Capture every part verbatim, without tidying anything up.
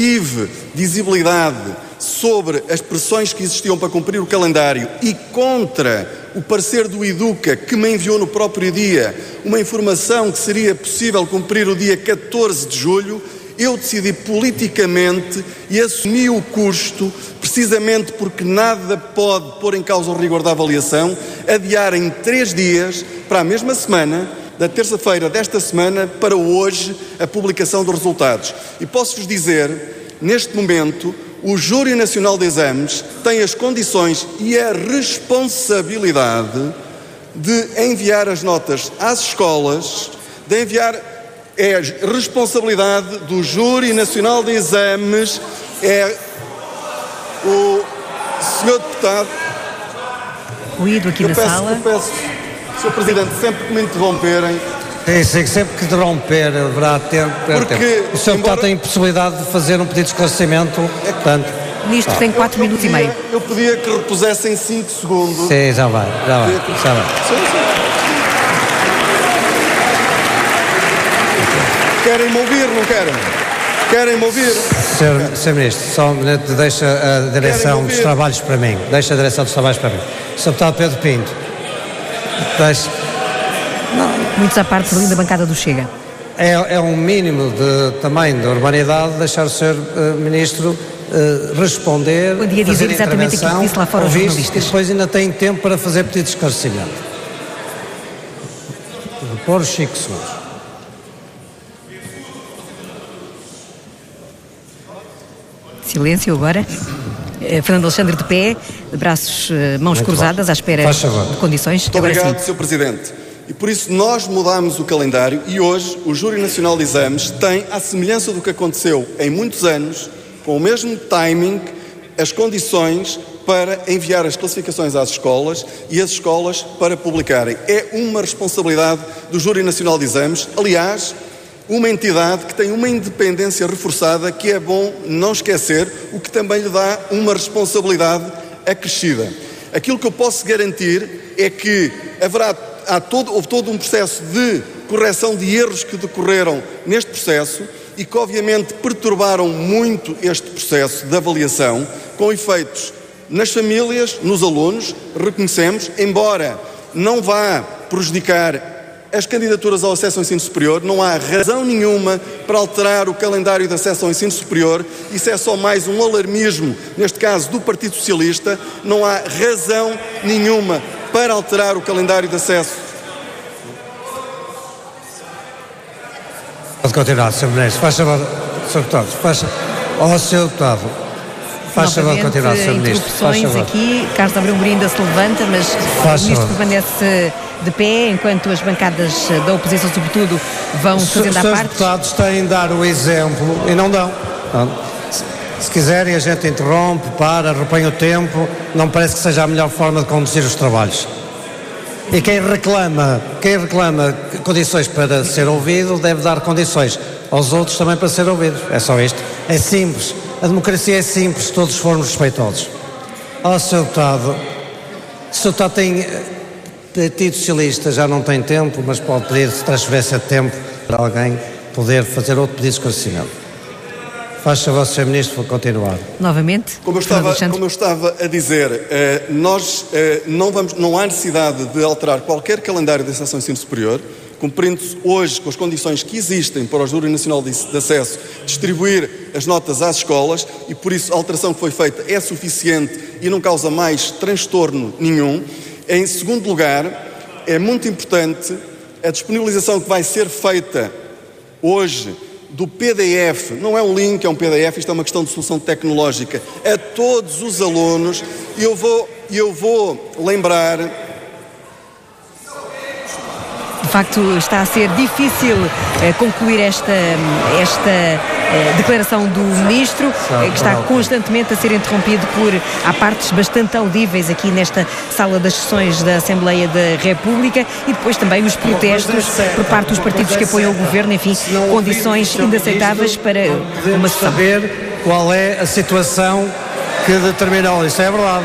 tive visibilidade sobre as pressões que existiam para cumprir o calendário e contra o parecer do Educa, que me enviou no próprio dia uma informação que seria possível cumprir o dia catorze de julho, eu decidi politicamente e assumi o custo, precisamente porque nada pode pôr em causa o rigor da avaliação, adiar em três dias, para a mesma semana, da terça-feira desta semana para hoje, a publicação dos resultados. E posso-vos dizer, neste momento, o Júri Nacional de Exames tem as condições e a responsabilidade de enviar as notas às escolas, de enviar, é a responsabilidade do Júri Nacional de Exames, é o senhor Deputado... Ruído aqui eu na peço, sala. Eu peço, senhor Presidente, sempre que me interromperem... É isso, é que sempre que interromper haverá tempo. Porque, tempo. O senhor embora... Deputado tem possibilidade de fazer um pedido de esclarecimento, é, portanto... O Ministro ah. tem quatro eu, minutos eu podia, e meio. Eu pedia que repusessem cinco segundos. Sim, já vai, já vai, que... já vai. Sim, sim. Querem-me ouvir, não querem? Querem-me ouvir? Senhor, senhor Ministro, só um minuto, deixa a direção dos trabalhos para mim. Deixa a direção dos trabalhos para mim. senhor Deputado Pedro Pinto, deixa... Não. Muitos à parte da bancada do Chega. É, é um mínimo de tamanho de urbanidade deixar o senhor uh, Ministro uh, responder, Bom dia, fazer dizer exatamente aquilo que disse lá fora aos jornalistas. E depois ainda tem tempo para fazer pedido de esclarecimento. Vou pôr os cinco segundos. Silêncio agora. Uh, Fernando Alexandre de pé, de braços, uh, mãos Muito cruzadas, bom. À espera de condições. Muito agora obrigado, senhor Presidente. E por isso nós mudámos o calendário e hoje o Júri Nacional de Exames tem, à semelhança do que aconteceu em muitos anos, com o mesmo timing, as condições para enviar as classificações às escolas e as escolas para publicarem. É uma responsabilidade do Júri Nacional de Exames, aliás, uma entidade que tem uma independência reforçada que é bom não esquecer, o que também lhe dá uma responsabilidade acrescida. Aquilo que eu posso garantir é que haverá Há todo, houve todo um processo de correção de erros que decorreram neste processo e que obviamente perturbaram muito este processo de avaliação, com efeitos nas famílias, nos alunos, reconhecemos, embora não vá prejudicar as candidaturas ao acesso ao ensino superior, não há razão nenhuma para alterar o calendário de acesso ao ensino superior, isso é só mais um alarmismo, neste caso do Partido Socialista, não há razão nenhuma para alterar o calendário de acesso. Pode continuar, senhor Ministro. Faz favor, senhor Deputado. Faz... Oh, senhor Deputado. Faz favor de continuar, senhor Ministro. Faz favor. Aqui, Carlos Abreu Morim se levanta, mas Faz o Ministro favor. permanece de pé, enquanto as bancadas da oposição, sobretudo, vão Os fazendo à seus parte. Os deputados têm de dar o exemplo e não dão. Se quiserem, a gente interrompe, para, repõe o tempo. Não parece que seja a melhor forma de conduzir os trabalhos. E quem reclama, quem reclama condições para ser ouvido, deve dar condições aos outros também para ser ouvidos. É só isto. É simples. A democracia é simples se todos formos respeitosos. Ó, senhor Deputado, o senhor Deputado tem... Partido Socialista já não tem tempo, mas pode pedir transferência de tempo para alguém poder fazer outro pedido de esclarecimento. Faz favor, senhor Ministro, vou continuar. Novamente. Como eu estava, como eu estava a dizer, eh, nós eh, não, vamos, não há necessidade de alterar qualquer calendário de acesso ao ensino superior, cumprindo-se hoje com as condições que existem para o Júri Nacional de, de Acesso distribuir as notas às escolas e por isso a alteração que foi feita é suficiente e não causa mais transtorno nenhum. Em segundo lugar, é muito importante a disponibilização que vai ser feita hoje do P D F, não é um link, é um P D F, isto é uma questão de solução tecnológica, a todos os alunos. E eu vou, eu vou lembrar... De facto, está a ser difícil eh, concluir esta, esta eh, declaração do Ministro, eh, que está constantemente a ser interrompido por... Há partes bastante audíveis aqui nesta sala das sessões da Assembleia da República e depois também os protestos por parte dos partidos que apoiam o Governo, enfim, condições inaceitáveis para uma sessão. Saber qual é a situação que determinou, isso é verdade.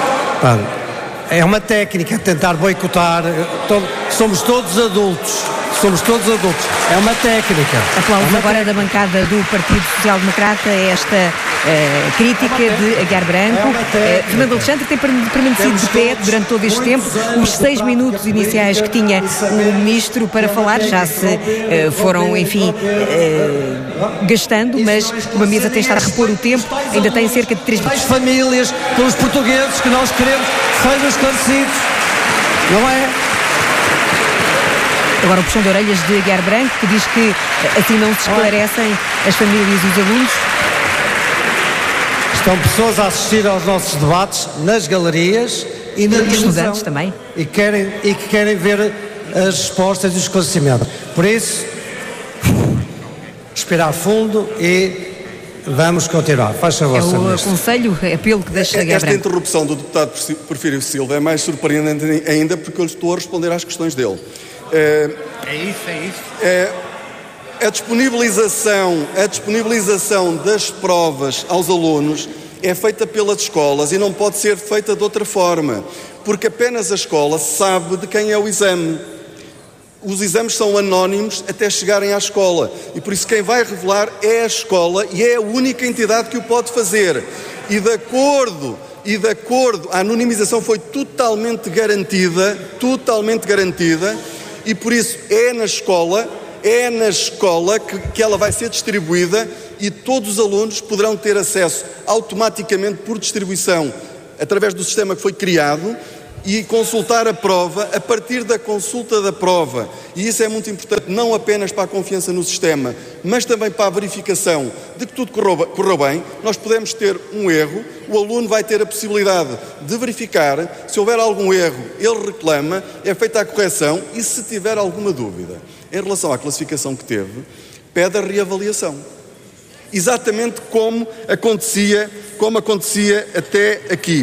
Bom, é uma técnica tentar boicotar, todo, somos todos adultos, somos todos adultos. É uma técnica. Aplausos é agora técnica. Da bancada do Partido Social Democrata esta uh, crítica é de Aguiar Branco. É uh, Fernando Alexandre tem permanecido de pé durante todo este tempo. Os seis minutos iniciais que tinha o Ministro para falar já se uh, foram, enfim, uh, gastando, mas uma mesa tem estado a repor o tempo, ainda tem cerca de três minutos. As famílias, pelos portugueses que nós queremos sejam esclarecidos, não é? Agora o puxão de orelhas de Aguiar Branco, que diz que assim não se esclarecem as famílias e os alunos. Estão pessoas a assistir aos nossos debates nas galerias e na televisão. Estudantes também. E, querem, e que querem ver as respostas e o esclarecimento. Por isso, respirar fundo e vamos continuar. Faz favor, é o aconselho, apelo que deixa Aguiar Branco. Esta interrupção do deputado Porfírio Silva é mais surpreendente ainda porque eu estou a responder às questões dele. É, é isso, é isso. É, a disponibilização, a disponibilização das provas aos alunos é feita pelas escolas e não pode ser feita de outra forma, porque apenas a escola sabe de quem é o exame. Os exames são anónimos até chegarem à escola e por isso quem vai revelar é a escola e é a única entidade que o pode fazer. E de acordo, e de acordo, a anonimização foi totalmente garantida, totalmente garantida, e por isso é na escola, é na escola que, que ela vai ser distribuída e todos os alunos poderão ter acesso automaticamente por distribuição através do sistema que foi criado e consultar a prova a partir da consulta da prova. E isso é muito importante, não apenas para a confiança no sistema, mas também para a verificação de que tudo correu, correu bem. Nós podemos ter um erro, o aluno vai ter a possibilidade de verificar, se houver algum erro, ele reclama, é feita a correção e se tiver alguma dúvida em relação à classificação que teve, pede a reavaliação. Exatamente como acontecia, como acontecia até aqui.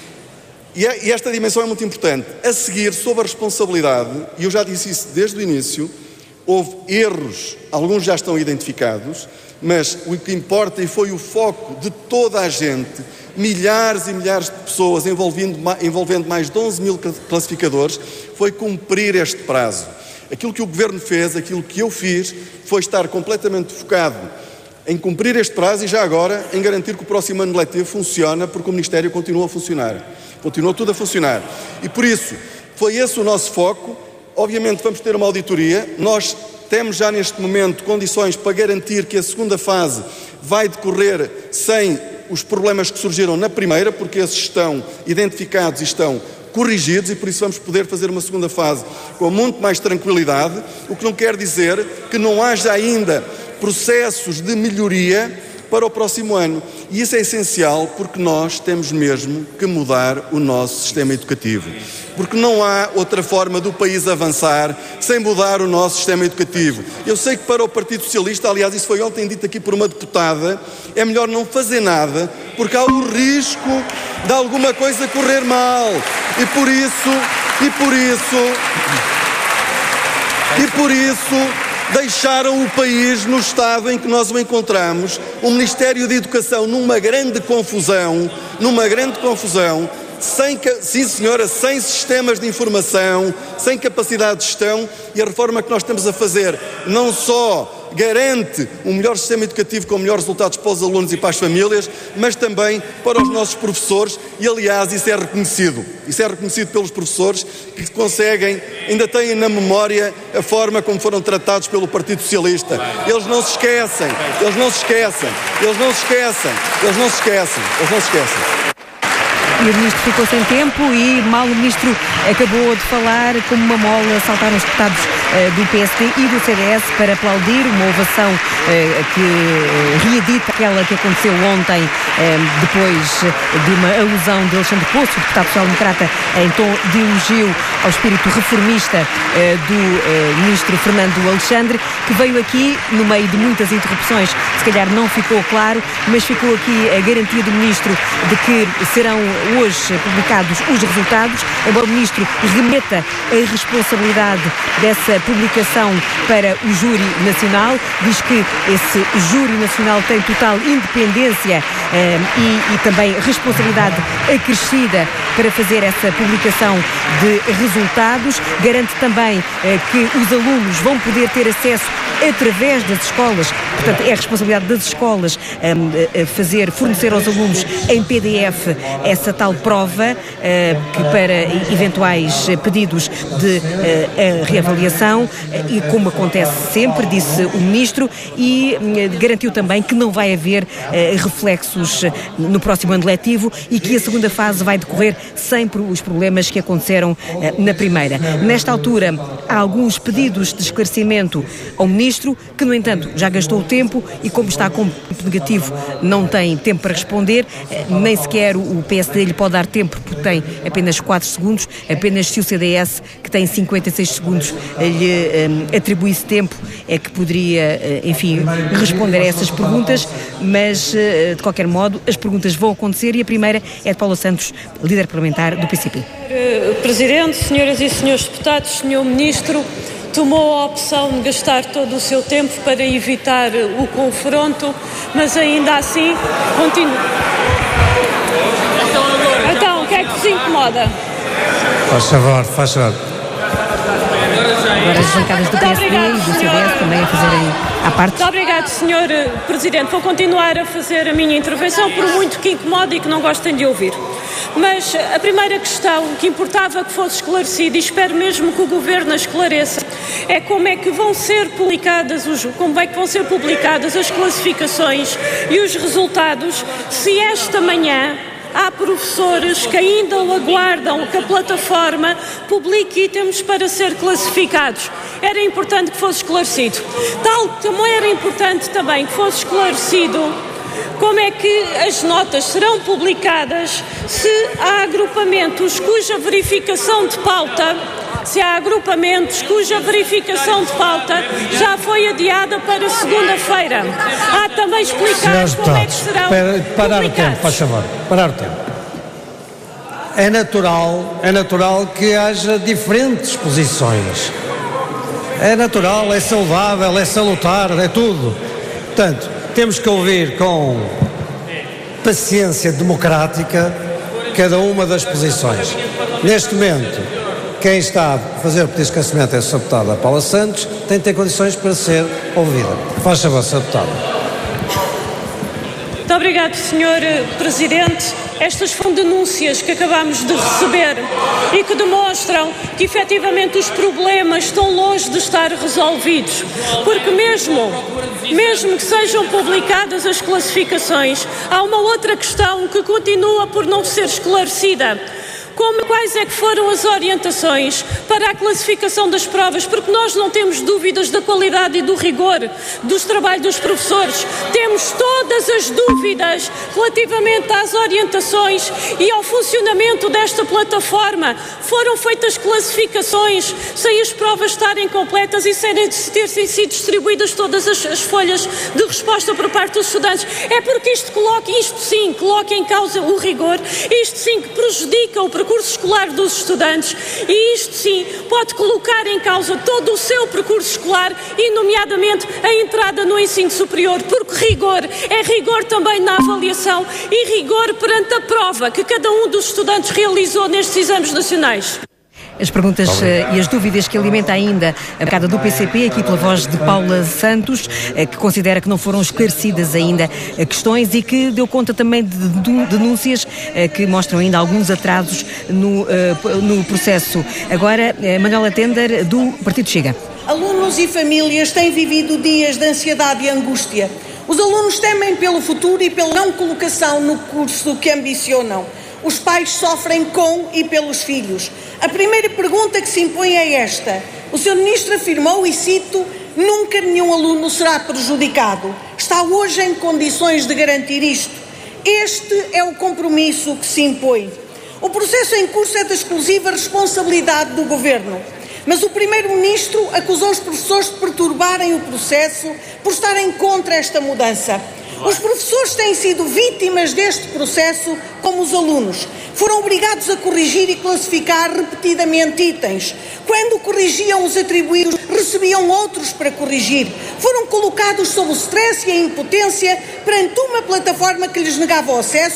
E esta dimensão é muito importante. A seguir, sob a responsabilidade, e eu já disse isso desde o início, houve erros, alguns já estão identificados, mas o que importa, e foi o foco de toda a gente, milhares e milhares de pessoas envolvendo, envolvendo mais de onze mil classificadores, foi cumprir este prazo. Aquilo que o Governo fez, aquilo que eu fiz, foi estar completamente focado em cumprir este prazo e já agora em garantir que o próximo ano letivo funciona, porque o Ministério continua a funcionar. Continua tudo a funcionar. E por isso, foi esse o nosso foco. Obviamente vamos ter uma auditoria. Nós temos já neste momento condições para garantir que a segunda fase vai decorrer sem os problemas que surgiram na primeira, porque esses estão identificados e estão corrigidos e por isso vamos poder fazer uma segunda fase com muito mais tranquilidade, o que não quer dizer que não haja ainda processos de melhoria para o próximo ano. E isso é essencial porque nós temos mesmo que mudar o nosso sistema educativo. Porque não há outra forma do país avançar sem mudar o nosso sistema educativo. Eu sei que para o Partido Socialista, aliás, isso foi ontem dito aqui por uma deputada, é melhor não fazer nada porque há o risco de alguma coisa correr mal. E por isso, e por isso, e por isso, deixaram o país no estado em que nós o encontramos, o Ministério da Educação numa grande confusão, numa grande confusão, sem, sim senhora, sem sistemas de informação, sem capacidade de gestão, e a reforma que nós estamos a fazer não só garante um melhor sistema educativo com melhores resultados para os alunos e para as famílias, mas também para os nossos professores, e aliás isso é reconhecido, isso é reconhecido pelos professores que conseguem, ainda têm na memória a forma como foram tratados pelo Partido Socialista. Eles não se esquecem, eles não se esquecem, eles não se esquecem, eles não se esquecem, eles não se esquecem. E o Ministro ficou sem tempo e mal o Ministro acabou de falar, como uma mola, saltaram os deputados uh, do P S D e do C D S para aplaudir uma ovação uh, que uh, reedita aquela que aconteceu ontem, uh, depois de uma alusão de Alexandre Poço, o deputado social-democrata, em tom de elogio ao espírito reformista uh, do uh, Ministro Fernando Alexandre, que veio aqui, no meio de muitas interrupções, se calhar não ficou claro, mas ficou aqui a garantia do Ministro de que serão hoje publicados os resultados, embora o Ministro remeta a responsabilidade dessa publicação para o Júri Nacional, diz que esse Júri Nacional tem total independência eh, e, e também responsabilidade acrescida para fazer essa publicação de resultados. Garante também que os alunos vão poder ter acesso através das escolas, portanto é a responsabilidade das escolas um, fazer, fornecer aos alunos em P D F essa tal prova uh, que para eventuais pedidos de uh, reavaliação uh, e como acontece sempre, disse o Ministro, e uh, garantiu também que não vai haver uh, reflexos uh, no próximo ano letivo e que a segunda fase vai decorrer sem os problemas que aconteceram uh, na primeira. Nesta altura há alguns pedidos de esclarecimento ao Ministro, que, no entanto, já gastou o tempo e, como está com ponto negativo, não tem tempo para responder, nem sequer o P S D lhe pode dar tempo, porque tem apenas quatro segundos, apenas se o C D S, que tem cinquenta e seis segundos, lhe um, atribuísse tempo, é que poderia, enfim, responder a essas perguntas, mas, de qualquer modo, as perguntas vão acontecer e a primeira é de Paula Santos, líder parlamentar do P C P. Presidente, senhoras e senhores deputados, senhor Ministro, tomou a opção de gastar todo o seu tempo para evitar o confronto, mas ainda assim continua. Então, o que é que vos incomoda? Faz favor, faz favor. Agora as bancadas do P S D e do C D S também a fazerem à parte. Muito obrigado, senhor Presidente. Vou continuar a fazer a minha intervenção, por muito que incomode e que não gostem de ouvir. Mas a primeira questão que importava que fosse esclarecida, e espero mesmo que o Governo a esclareça, é como é que vão ser publicadas os, como é que vão ser publicadas as classificações e os resultados, se esta manhã há professores que ainda aguardam que a plataforma publique itens para ser classificados. Era importante que fosse esclarecido. Tal como era importante também que fosse esclarecido como é que as notas serão publicadas se há agrupamentos cuja verificação de pauta, se há agrupamentos cuja verificação de pauta já foi adiada para segunda-feira. Há também explicar como é que serão publicados. Parar o tempo, faz favor. Parar o tempo. É natural, é natural que haja diferentes posições. É natural, é saudável, é salutar, é tudo. Portanto, temos que ouvir com paciência democrática cada uma das posições. Neste momento, quem está a fazer o pedido de esclarecimento é a senhora deputada Paula Santos, tem de ter condições para ser ouvida. Faz favor, senhora deputada. Muito obrigado, senhor Presidente. Estas foram denúncias que acabamos de receber e que demonstram que efetivamente os problemas estão longe de estar resolvidos, porque mesmo, mesmo que sejam publicadas as classificações, há uma outra questão que continua por não ser esclarecida. Como, quais é que foram as orientações para a classificação das provas? Porque nós não temos dúvidas da qualidade e do rigor dos trabalhos dos professores. Temos todas as dúvidas relativamente às orientações e ao funcionamento desta plataforma. Foram feitas classificações sem as provas estarem completas e sem terem sido distribuídas todas as, as folhas de resposta por parte dos estudantes. É porque isto coloca, isto sim, coloca em causa o rigor, isto sim que prejudica o percurso escolar dos estudantes e isto sim pode colocar em causa todo o seu percurso escolar e nomeadamente a entrada no ensino superior, porque rigor é rigor também na avaliação e rigor perante a prova que cada um dos estudantes realizou nestes exames nacionais. As perguntas uh, e as dúvidas que alimenta ainda a bancada do P C P, aqui pela voz de Paula Santos, uh, que considera que não foram esclarecidas ainda uh, questões e que deu conta também de, de denúncias uh, que mostram ainda alguns atrasos no, uh, no processo. Agora, uh, Manuela Tender, do Partido Chega. Alunos e famílias têm vivido dias de ansiedade e angústia. Os alunos temem pelo futuro e pela não colocação no curso que ambicionam. Os pais sofrem com e pelos filhos. A primeira pergunta que se impõe é esta. O senhor Ministro afirmou, e cito, nunca nenhum aluno será prejudicado. Está hoje em condições de garantir isto? Este é o compromisso que se impõe. O processo em curso é da exclusiva responsabilidade do Governo. Mas o Primeiro-Ministro acusou os professores de perturbarem o processo por estarem contra esta mudança. Os professores têm sido vítimas deste processo como os alunos. Foram obrigados a corrigir e classificar repetidamente itens. Quando corrigiam os atribuídos, recebiam outros para corrigir. Foram colocados sob o stress e a impotência perante uma plataforma que lhes negava o acesso,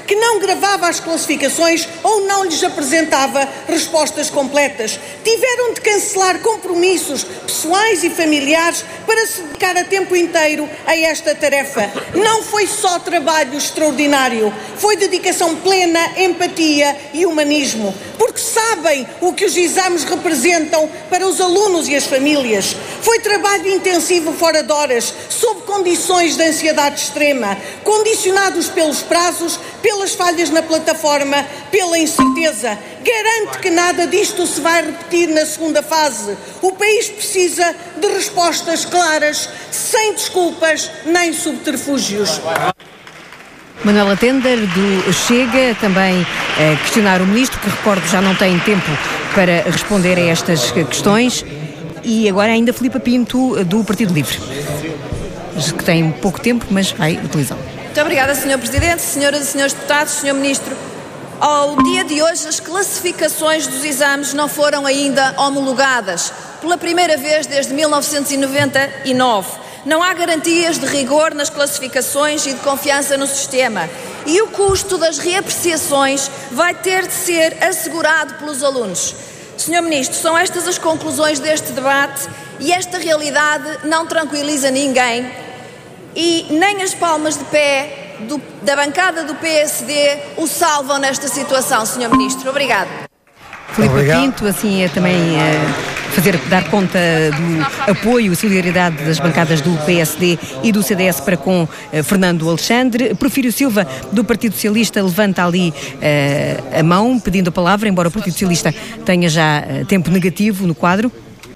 que não gravava as classificações ou não lhes apresentava respostas completas. Tiveram de cancelar compromissos pessoais e familiares para se dedicar a tempo inteiro a esta tarefa. Não foi só trabalho extraordinário, foi dedicação plena, empatia e humanismo, porque sabem o que os exames representam para os alunos e as famílias. Foi trabalho intensivo fora de horas, sob condições de ansiedade extrema, condicionados pelos prazos, pelas falhas na plataforma, pela incerteza. Garanto que nada disto se vai repetir na segunda fase. O país precisa de respostas claras, sem desculpas nem subterfúgios. Manuela Tender, do Chega, também a questionar o Ministro, que, recordo, já não tem tempo para responder a estas questões. E agora ainda Filipa Pinto, do Partido Livre, que tem pouco tempo, mas vai utilizá-lo. Muito obrigada, senhor Presidente, senhoras e senhores deputados, senhor Ministro. Ao dia de hoje, as classificações dos exames não foram ainda homologadas, pela primeira vez desde mil novecentos e noventa e nove. Não há garantias de rigor nas classificações e de confiança no sistema. E o custo das reapreciações vai ter de ser assegurado pelos alunos. senhor Ministro, são estas as conclusões deste debate e esta realidade não tranquiliza ninguém e nem as palmas de pé do, da bancada do P S D o salvam nesta situação, senhor Ministro. Obrigado. Filipa Pinto, assim é também é, fazer, dar conta do apoio e solidariedade das bancadas do P S D e do C D S para com é, Fernando Alexandre. Porfírio Silva, do Partido Socialista, levanta ali é, a mão, pedindo a palavra, embora o Partido Socialista tenha já é, tempo negativo no quadro.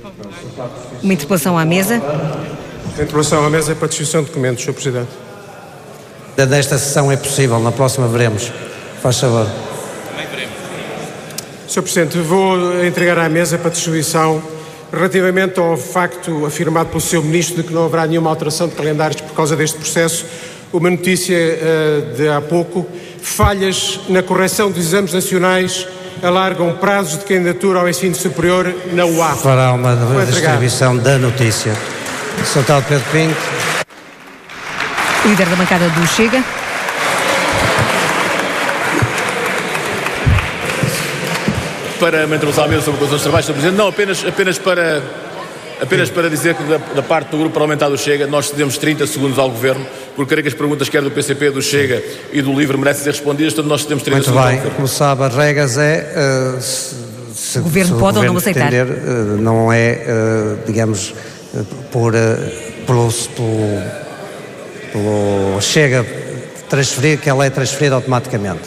Uma interpelação à mesa. A interpelação à mesa é para distribuição de documentos, senhor Presidente. Desta sessão é possível, na próxima veremos. Faz favor. senhor Presidente, vou entregar à mesa para distribuição relativamente ao facto afirmado pelo senhor Ministro de que não haverá nenhuma alteração de calendários por causa deste processo. Uma notícia uh, de há pouco. Falhas na correção dos exames nacionais alargam prazos de candidatura ao ensino superior na U A F. Fará uma distribuição da notícia. senhor Deputado Pedro Pinto. Líder da bancada do Chega. Para uma intervenção à mesa sobre condições de trabalho, senhor Presidente, não, apenas, apenas, para, apenas para dizer que da, da parte do Grupo Parlamentar do Chega nós cedemos trinta segundos ao Governo, porque creio que as perguntas quer do P C P, do Chega e do Livre merecem ser respondidas, portanto nós cedemos trinta segundos. Muito bem, como sabe, as regras é... Uh, se, se, o Governo se pode o ou não aceitar. Entender, uh, não é, uh, digamos, uh, por, uh, pelo, pelo, pelo Chega transferir, que ela é transferida automaticamente.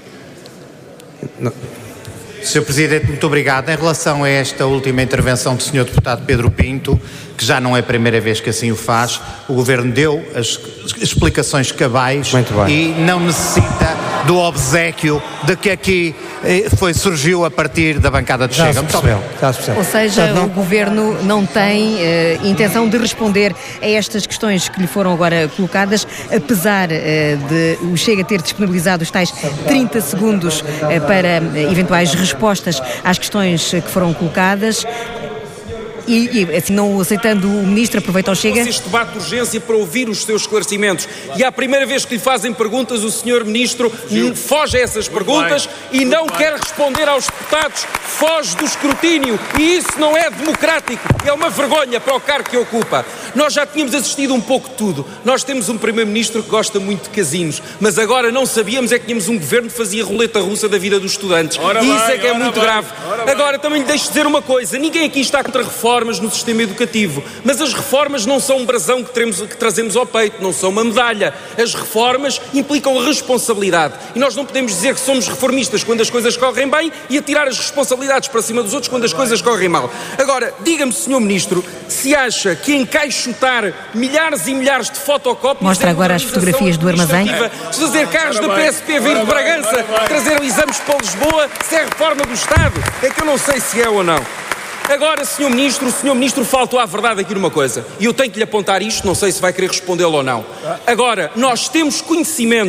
Não. senhor Presidente, muito obrigado. Em relação a esta última intervenção do senhor Deputado Pedro Pinto, que já não é a primeira vez que assim o faz, o Governo deu as explicações cabais e não necessita do obséquio de que aqui foi, surgiu a partir da bancada do Chega. Já se percebeu, já se percebeu. Ou seja, Portanto, não... o Governo não tem uh, intenção de responder a estas questões que lhe foram agora colocadas, apesar uh, de o Chega ter disponibilizado os tais trinta segundos uh, para uh, eventuais respostas às questões uh, que foram colocadas. E, e assim, não aceitando o Ministro, aproveita o Chega. Este debate de urgência para ouvir os seus esclarecimentos. E à primeira vez que lhe fazem perguntas, o senhor Ministro foge a essas perguntas e não quer responder aos deputados, foge do escrutínio. E isso não é democrático. É uma vergonha para o cargo que ocupa. Nós já tínhamos assistido um pouco de tudo. Nós temos um Primeiro-Ministro que gosta muito de casinos, mas agora não sabíamos é que tínhamos um Governo que fazia roleta russa da vida dos estudantes. Ora e isso bem, é que é muito bem, grave. Agora também lhe deixo dizer uma coisa. Ninguém aqui está contra reformas no sistema educativo, mas as reformas não são um brasão que, teremos, que trazemos ao peito, não são uma medalha. As reformas implicam responsabilidade e nós não podemos dizer que somos reformistas quando as coisas correm bem e atirar as responsabilidades para cima dos outros quando as coisas correm mal. Agora, diga-me, senhor Ministro, se acha que encaixotar milhares e milhares de fotocópias... Mostra agora as fotografias do armazém. Se fazer carros da P S P vir de Bragança trazer exames para Lisboa, se é reforma do Estado, é que eu não sei se é ou não. Agora, senhor Ministro, o senhor Ministro faltou à verdade aqui numa coisa, e eu tenho que lhe apontar isto, não sei se vai querer respondê-lo ou não. Agora, nós temos conhecimento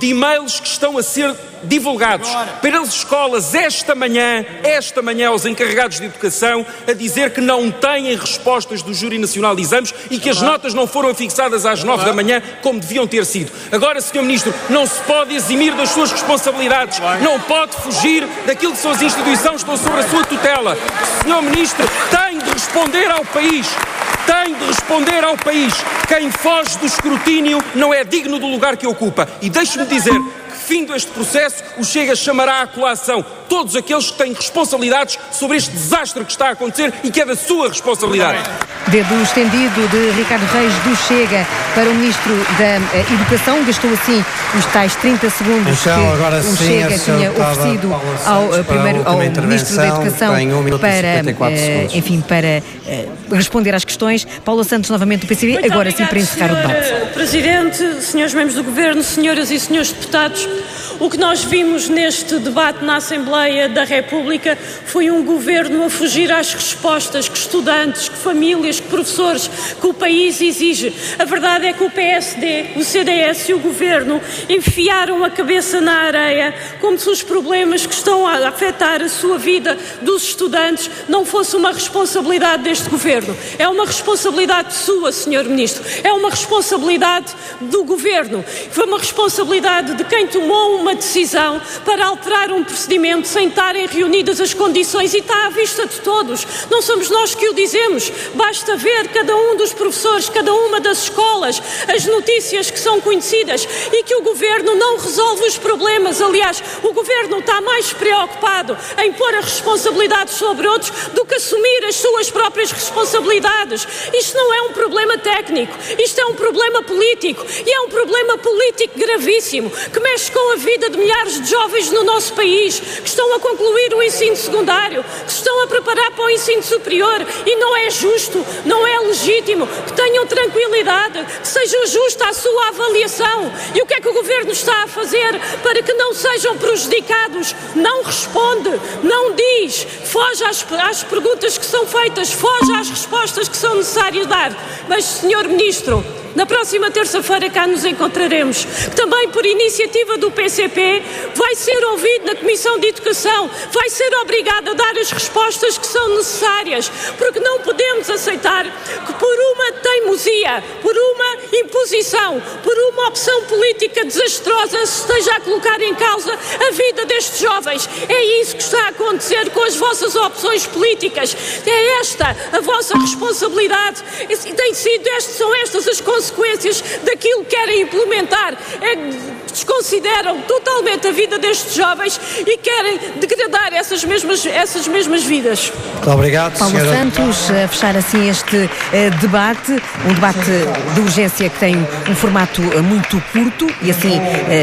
de e-mails que estão a ser divulgados pelas escolas esta manhã, esta manhã aos encarregados de educação, a dizer que não têm respostas do Júri Nacional de Exames e que as notas não foram fixadas às nove da manhã como deviam ter sido. Agora, senhor Ministro, não se pode eximir das suas responsabilidades, não pode fugir daquilo que são as instituições que estão sobre a sua tutela. Senhor Ministro, tem de responder ao país. Tem de responder ao país. Quem foge do escrutínio não é digno do lugar que ocupa. E deixe-me dizer que, findo este processo, o Chega chamará à colação todos aqueles que têm responsabilidades sobre este desastre que está a acontecer e que é da sua responsabilidade. Dedo estendido de Ricardo Reis do Chega para o Ministro da Educação. Gastou assim os tais trinta segundos então, que agora o sim, Chega tinha oferecido ao, primeiro, ao Ministro da Educação um para, uh, enfim, para uh, responder às questões. Paula Santos, novamente do P C B, Muito agora obrigado, sim para encerrar o debate. senhor Presidente, senhores membros do Governo, senhoras e senhores deputados, o que nós vimos neste debate na Assembleia da República foi um Governo a fugir às respostas que estudantes, que famílias, que professores, que o país exige. A verdade é que o P S D, o C D S e o Governo enfiaram a cabeça na areia como se os problemas que estão a afetar a sua vida dos estudantes não fosse uma responsabilidade deste Governo. É uma responsabilidade sua, senhor Ministro. É uma responsabilidade do Governo. Foi uma responsabilidade de quem tomou uma decisão para alterar um procedimento sem estarem reunidas as condições, e está à vista de todos. Não somos nós que o dizemos. Basta ver cada um dos professores, cada uma das escolas, as notícias que são conhecidas e que o Governo não resolve os problemas. Aliás, o Governo está mais preocupado em pôr a responsabilidade sobre outros do que assumir as suas próprias responsabilidades. Isto não é um problema técnico, isto é um problema político, e é um problema político gravíssimo, que mexe com a vida de milhares de jovens no nosso país, que estão a concluir o ensino secundário, que se estão a preparar para o ensino superior, e não é justo, não é legítimo que tenham tranquilidade, que seja justa a sua avaliação. E o que é que o Governo está a fazer para que não sejam prejudicados? Não responde, não diz, foge às, às perguntas que são feitas, foge às respostas que são necessárias dar. Mas, senhor Ministro, na próxima terça-feira cá nos encontraremos. Também por iniciativa do P C P vai ser ouvido na Comissão de Educação, vai ser obrigado a dar as respostas que são necessárias, porque não podemos aceitar que por uma teimosia, por uma imposição, por uma opção política desastrosa se esteja a colocar em causa a vida destes jovens. É isso que está a acontecer com as vossas opções políticas. É esta a vossa responsabilidade. E tem sido, estas, são estas as consequências daquilo que querem implementar. É, desconsideram totalmente a vida destes jovens e querem degradar essas mesmas, essas mesmas vidas. Muito obrigado, Paulo senhora. Santos, a fechar assim este uh, debate, um debate de urgência que tem um formato uh, muito curto e assim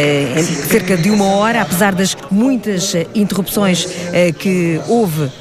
uh, cerca de uma hora, apesar das muitas uh, interrupções uh, que houve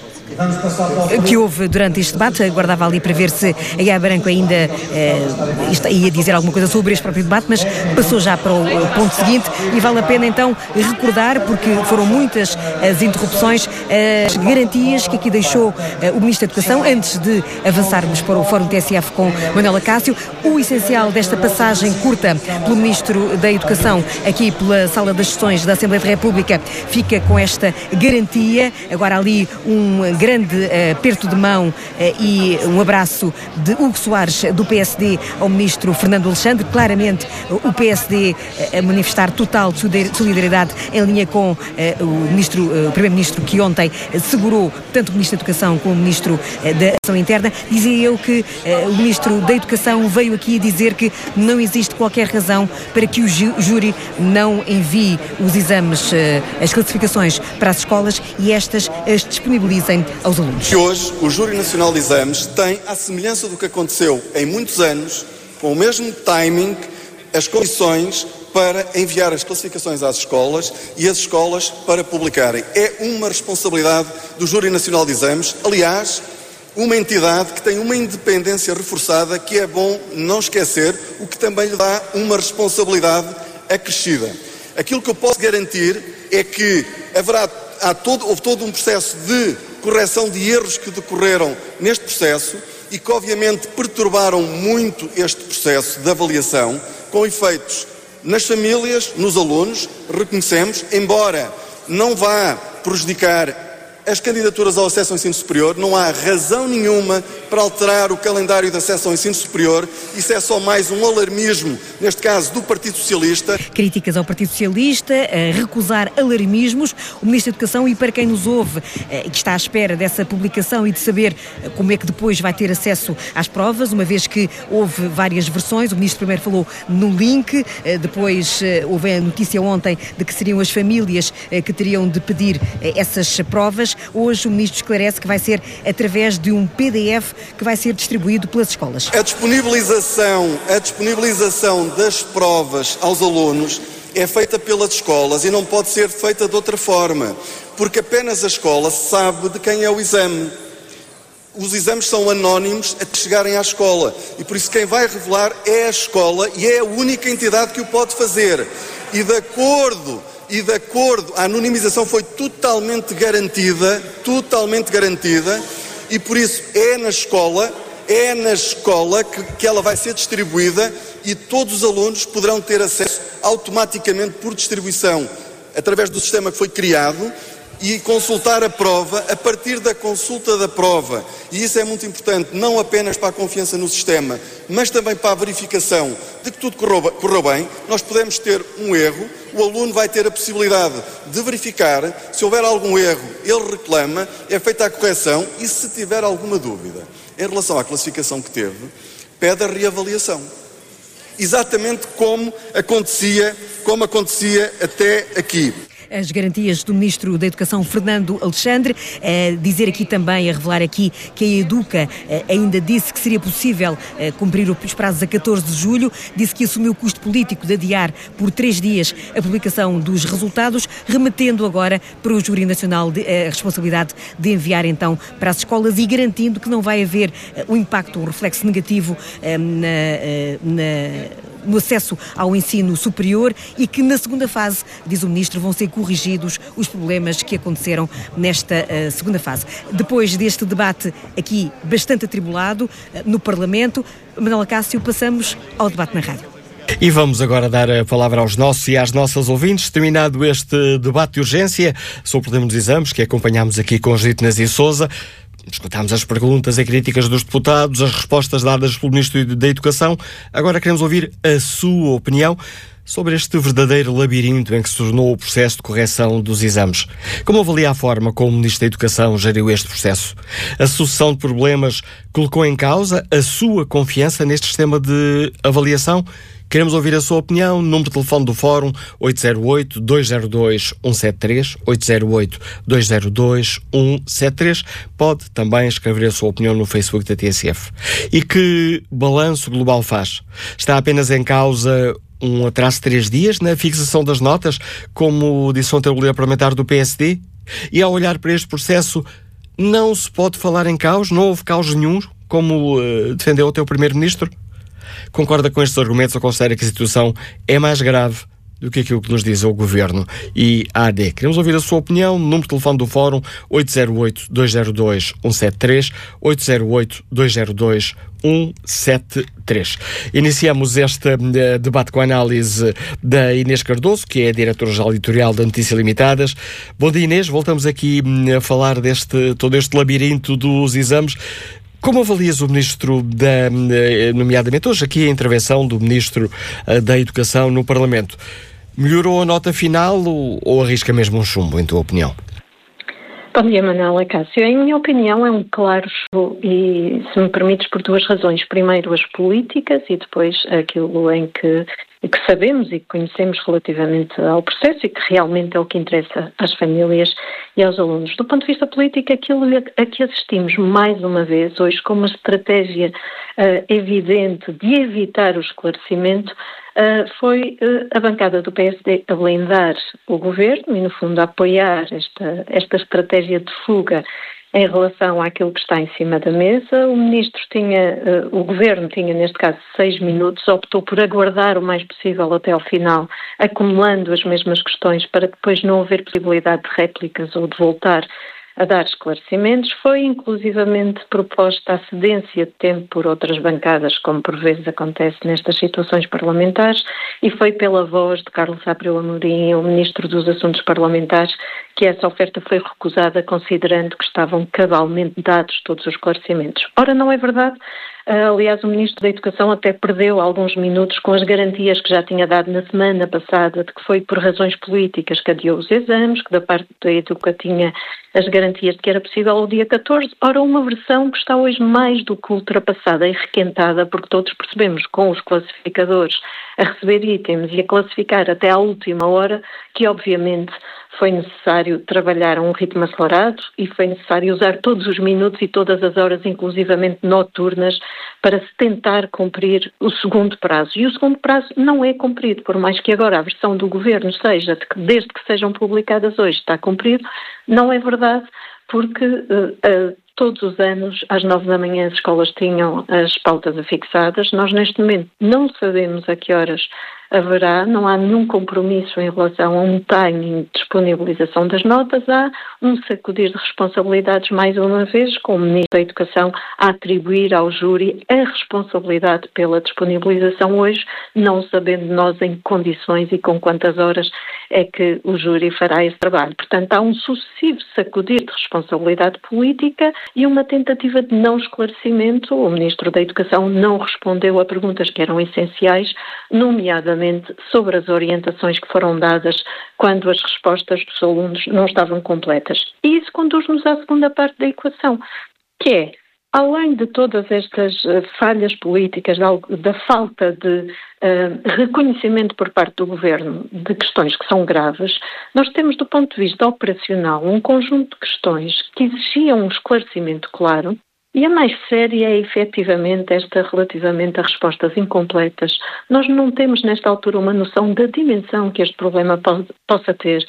que houve durante este debate. Aguardava ali para ver se a Gaia Branco ainda eh, ia dizer alguma coisa sobre este próprio debate, mas passou já para o ponto seguinte e vale a pena então recordar, porque foram muitas as interrupções, as garantias que aqui deixou eh, o Ministro da Educação antes de avançarmos para o Fórum T S F com Manuela Cássio. O essencial desta passagem curta pelo Ministro da Educação aqui pela Sala das Sessões da Assembleia da República fica com esta garantia. Agora ali um grande uh, aperto de mão uh, e um abraço de Hugo Soares do P S D ao Ministro Fernando Alexandre. Claramente uh, o P S D uh, a manifestar total solidariedade em linha com uh, o, ministro, uh, o Primeiro-Ministro que ontem uh, segurou tanto o Ministro da Educação como o Ministro uh, da Ação Interna. Dizia eu que uh, o Ministro da Educação veio aqui dizer que não existe qualquer razão para que o júri não envie os exames, uh, as classificações para as escolas e estas as disponibilizem aos alunos. Que hoje o Júri Nacional de Exames tem, à semelhança do que aconteceu em muitos anos, com o mesmo timing, as condições para enviar as classificações às escolas e as escolas para publicarem. É uma responsabilidade do Júri Nacional de Exames, aliás, uma entidade que tem uma independência reforçada, que é bom não esquecer, o que também lhe dá uma responsabilidade acrescida. Aquilo que eu posso garantir é que haverá, há todo, houve todo um processo de correção de erros que decorreram neste processo e que obviamente perturbaram muito este processo de avaliação, com efeitos nas famílias, nos alunos, reconhecemos, embora não vá prejudicar as candidaturas ao acesso ao ensino superior, não há razão nenhuma para alterar o calendário de acesso ao ensino superior. Isso é só mais um alarmismo, neste caso do Partido Socialista. Críticas ao Partido Socialista, a recusar alarmismos. O Ministro da Educação, e para quem nos ouve e que está à espera dessa publicação e de saber como é que depois vai ter acesso às provas, uma vez que houve várias versões, o Ministro primeiro falou no link, depois houve a notícia ontem de que seriam as famílias que teriam de pedir essas provas. Hoje o Ministro esclarece que vai ser através de um P D F que vai ser distribuído pelas escolas. A disponibilização, a disponibilização das provas aos alunos é feita pelas escolas e não pode ser feita de outra forma, porque apenas a escola sabe de quem é o exame. Os exames são anónimos até chegarem à escola e por isso quem vai revelar é a escola e é a única entidade que o pode fazer. E de acordo... E de acordo, a anonimização foi totalmente garantida, totalmente garantida, e por isso é na escola, é na escola que, que ela vai ser distribuída e todos os alunos poderão ter acesso automaticamente por distribuição, através do sistema que foi criado, e consultar a prova a partir da consulta da prova. E isso é muito importante, não apenas para a confiança no sistema, mas também para a verificação de que tudo correu, correu bem. Nós podemos ter um erro, o aluno vai ter a possibilidade de verificar, se houver algum erro, ele reclama, é feita a correção e se tiver alguma dúvida em relação à classificação que teve, pede a reavaliação. Exatamente como acontecia, como acontecia até aqui. As garantias do Ministro da Educação, Fernando Alexandre, a dizer aqui também, a revelar aqui que a Educa ainda disse que seria possível cumprir os prazos a catorze de julho, disse que assumiu o custo político de adiar por três dias a publicação dos resultados, remetendo agora para o Júri Nacional de, a responsabilidade de enviar então para as escolas e garantindo que não vai haver um impacto, um reflexo negativo na, na no acesso ao ensino superior e que na segunda fase, diz o Ministro, vão ser corrigidos os problemas que aconteceram nesta uh, segunda fase. Depois deste debate aqui bastante atribulado uh, no Parlamento, Manuela Cássio, passamos ao debate na rádio. E vamos agora dar a palavra aos nossos e às nossas ouvintes, terminado este debate de urgência sobre o problema dos exames, que acompanhámos aqui com José Ignácio Sousa. Escutámos as perguntas e críticas dos deputados, as respostas dadas pelo Ministro da Educação. Agora queremos ouvir a sua opinião sobre este verdadeiro labirinto em que se tornou o processo de correção dos exames. Como avalia a forma como o Ministro da Educação geriu este processo? A sucessão de problemas colocou em causa a sua confiança neste sistema de avaliação? Queremos ouvir a sua opinião. Número de telefone do Fórum oito zero oito, dois zero dois, um sete três, oito zero oito, dois zero dois, um sete três. Pode também escrever a sua opinião no Facebook da T S F. E que balanço global faz? Está apenas em causa um atraso de três dias na fixação das notas, como disse ontem o líder parlamentar do P S D? E ao olhar para este processo, não se pode falar em caos? Não houve caos nenhum, como uh, defendeu o teu Primeiro-Ministro? Concorda com estes argumentos ou considera que a situação é mais grave do que aquilo que nos diz o Governo e a A D? Queremos ouvir a sua opinião. Número de telefone do Fórum oito zero oito, dois zero dois, um sete três, oito zero oito, dois zero dois, um sete três. Iniciamos este uh, debate com a análise da Inês Cardoso, que é a diretora-geral editorial da Notícias Limitadas. Bom dia, Inês. Voltamos aqui um, a falar deste todo este labirinto dos exames. Como avalias o Ministro, da, nomeadamente hoje aqui a intervenção do Ministro da Educação no Parlamento? Melhorou a nota final ou, ou arrisca mesmo um chumbo, em tua opinião? Bom dia, Manuela Cássio. Em minha opinião é um claro chumbo e, se me permites, por duas razões. Primeiro, as políticas e depois aquilo em que, que sabemos e que conhecemos relativamente ao processo e que realmente é o que interessa às famílias e aos alunos. Do ponto de vista político, aquilo a que assistimos mais uma vez hoje como uma estratégia uh, evidente de evitar o esclarecimento uh, foi uh, a bancada do P S D a blindar o Governo e, no fundo, a apoiar esta, esta estratégia de fuga em relação àquilo que está em cima da mesa. O Ministro tinha, uh, o Governo tinha, neste caso, seis minutos, optou por aguardar o mais possível até ao final, acumulando as mesmas questões para depois não haver possibilidade de réplicas ou de voltar a dar esclarecimentos. Foi inclusivamente proposta a cedência de tempo por outras bancadas, como por vezes acontece nestas situações parlamentares, e foi pela voz de Carlos Aprio Amorim, o Ministro dos Assuntos Parlamentares, que essa oferta foi recusada, considerando que estavam cabalmente dados todos os esclarecimentos. Ora, não é verdade. Aliás, o Ministro da Educação até perdeu alguns minutos com as garantias que já tinha dado na semana passada de que foi por razões políticas que adiou os exames, que da parte da Educa tinha as garantias de que era possível ao dia catorze. Ora, uma versão que está hoje mais do que ultrapassada e requentada, porque todos percebemos com os classificadores a receber itens e a classificar até à última hora que, obviamente, foi necessário trabalhar a um ritmo acelerado e foi necessário usar todos os minutos e todas as horas, inclusivamente noturnas, para se tentar cumprir o segundo prazo. E o segundo prazo não é cumprido, por mais que agora a versão do Governo seja de que desde que sejam publicadas hoje está cumprido, não é verdade, porque uh, uh, todos os anos, às nove da manhã, as escolas tinham as pautas afixadas. Nós, neste momento, não sabemos a que horas haverá, não há nenhum compromisso em relação a um timing de disponibilização das notas. Há um sacudir de responsabilidades, mais uma vez, com o Ministro da Educação a atribuir ao júri a responsabilidade pela disponibilização hoje, não sabendo nós em que condições e com quantas horas é que o júri fará esse trabalho. Portanto, há um sucessivo sacudir de responsabilidade política e uma tentativa de não esclarecimento. O Ministro da Educação não respondeu a perguntas que eram essenciais, nomeadamente sobre as orientações que foram dadas quando as respostas dos alunos não estavam completas. E isso conduz-nos à segunda parte da equação, que é, além de todas estas uh, falhas políticas, da, da falta de uh, reconhecimento por parte do Governo de questões que são graves, nós temos, do ponto de vista operacional, um conjunto de questões que exigiam um esclarecimento claro. E a mais séria é, efetivamente, esta relativamente a respostas incompletas. Nós não temos, nesta altura, uma noção da dimensão que este problema po- possa ter.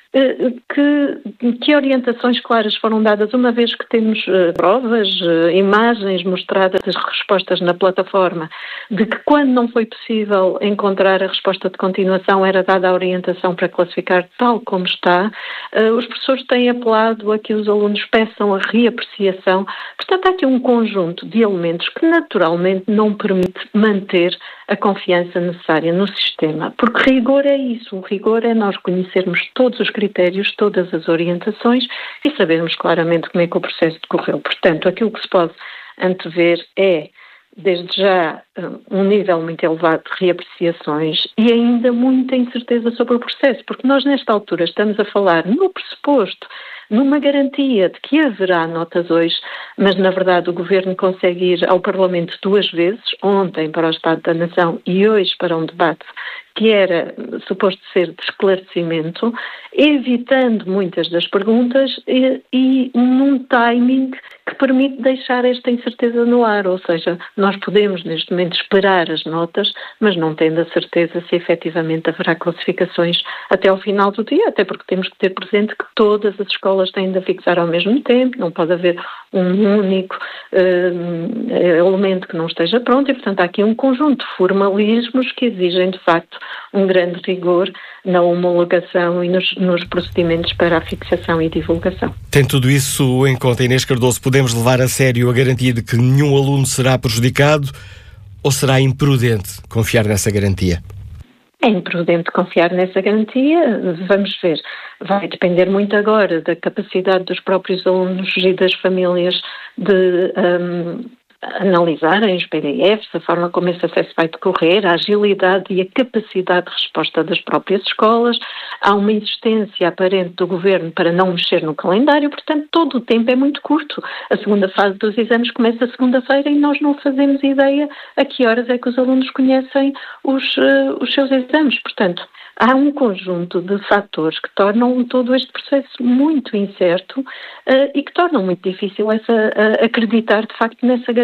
Que, que orientações claras foram dadas, uma vez que temos uh, provas, uh, imagens mostradas, as respostas na plataforma, de que quando não foi possível encontrar a resposta de continuação era dada a orientação para classificar tal como está. Uh, os professores têm apelado a que os alunos peçam a reapreciação. Portanto, há aqui um conjunto de elementos que naturalmente não permite manter a confiança necessária no sistema, porque rigor é isso, o rigor é nós conhecermos todos os critérios, todas as orientações e sabermos claramente como é que o processo decorreu. Portanto, aquilo que se pode antever é, desde já, um nível muito elevado de reapreciações e ainda muita incerteza sobre o processo, porque nós nesta altura estamos a falar no pressuposto, numa garantia de que haverá notas hoje, mas na verdade o Governo consegue ir ao Parlamento duas vezes, ontem para o Estado da Nação e hoje para um debate que era suposto ser de esclarecimento, evitando muitas das perguntas e, e num timing que permite deixar esta incerteza no ar, ou seja, nós podemos neste momento esperar as notas, mas não tendo a certeza se efetivamente haverá classificações até ao final do dia, até porque temos que ter presente que todas as escolas têm de fixar ao mesmo tempo, não pode haver um único uh, elemento que não esteja pronto e, portanto, há aqui um conjunto de formalismos que exigem, de facto, um grande rigor na homologação e nos, nos procedimentos para a fixação e divulgação. Tem tudo isso em conta, Inês Cardoso. Podemos levar a sério a garantia de que nenhum aluno será prejudicado ou será imprudente confiar nessa garantia? É imprudente confiar nessa garantia. Vamos ver. Vai depender muito agora da capacidade dos próprios alunos e das famílias de um, analisarem os P D Fs, a forma como esse acesso vai decorrer, a agilidade e a capacidade de resposta das próprias escolas. Há uma insistência aparente do Governo para não mexer no calendário, portanto todo o tempo é muito curto. A segunda fase dos exames começa segunda-feira e nós não fazemos ideia a que horas é que os alunos conhecem os, uh, os seus exames. Portanto, há um conjunto de fatores que tornam todo este processo muito incerto uh, e que tornam muito difícil essa, uh, acreditar de facto nessa garantia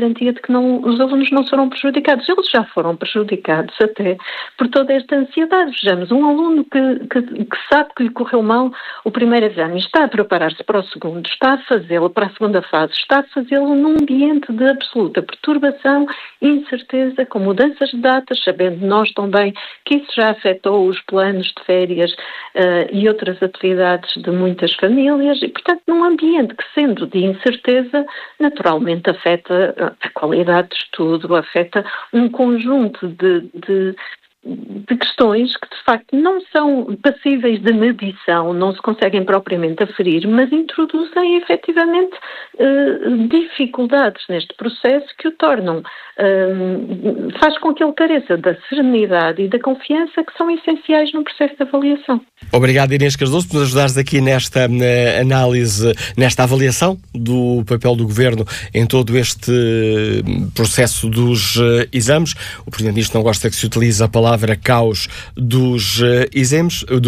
garantia de que não, os alunos não serão prejudicados. Eles já foram prejudicados até por toda esta ansiedade. Vejamos, um aluno que, que, que sabe que lhe correu mal o primeiro exame e está a preparar-se para o segundo, está a fazê-lo para a segunda fase, está a fazê-lo num ambiente de absoluta perturbação, incerteza, com mudanças de datas, sabendo nós também que isso já afetou os planos de férias uh, e outras atividades de muitas famílias e, portanto, num ambiente que, sendo de incerteza, naturalmente afeta a qualidade de estudo, afeta um conjunto de, de de questões que, de facto, não são passíveis de medição, não se conseguem propriamente aferir, mas introduzem, efetivamente, eh, dificuldades neste processo que o tornam, eh, faz com que ele careça da serenidade e da confiança que são essenciais no processo de avaliação. Obrigado, Inês Cardoso, por nos ajudares aqui nesta uh, análise, nesta avaliação do papel do Governo em todo este uh, processo dos uh, exames. O Presidente-Ministro não gosta que se utilize a palavra caos dos uh, exames,